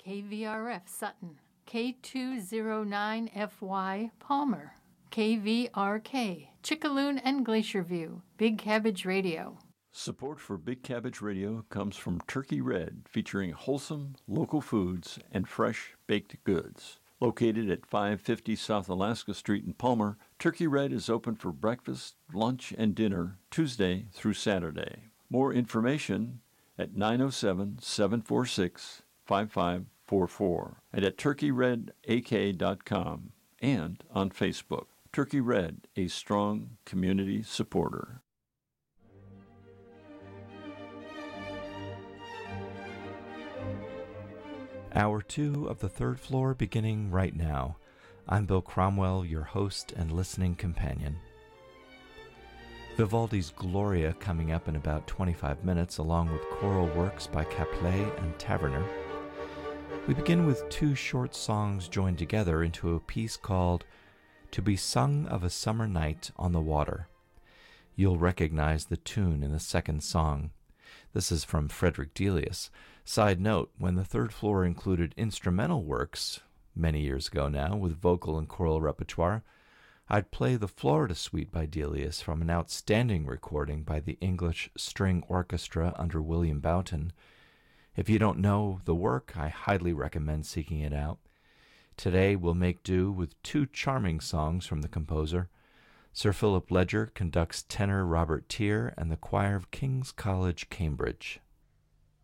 KVRF Sutton, K209FY Palmer, KVRK Chickaloon and Glacier View, Big Cabbage Radio. Support for Big Cabbage Radio comes from Turkey Red, featuring wholesome, local foods and fresh baked goods. Located at 550 South Alaska Street in Palmer, Turkey Red is open for breakfast, lunch, and dinner Tuesday through Saturday. More information at 907-746-5544 and at turkeyredak.com and on Facebook. Turkey Red, a strong community supporter. Hour 2 of the third floor beginning right now. I'm Bill Cromwell, your host and listening companion. Vivaldi's Gloria coming up in about 25 minutes, along with choral works by Caplet and Taverner. We begin with two short songs joined together into a piece called To Be Sung of a Summer Night on the Water. You'll recognize the tune in the second song. This is from Frederick Delius. Side note, when the third floor included instrumental works, many years ago now, with vocal and choral repertoire, I'd play the Florida Suite by Delius from an outstanding recording by the English String Orchestra under William Boughton. If you don't know the work, I highly recommend seeking it out. Today we'll make do with two charming songs from the composer. Sir Philip Ledger conducts tenor Robert Teare and the choir of King's College, Cambridge.